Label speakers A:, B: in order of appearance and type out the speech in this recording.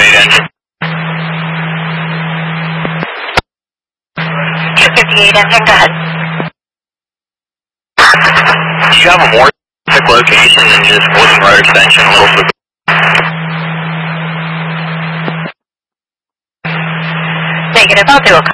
A: 258 engine.
B: 258 engine, go ahead.
A: Do you have a more specific location than just Wooden Road Extension, Little Foot?
B: Negative, I'll do a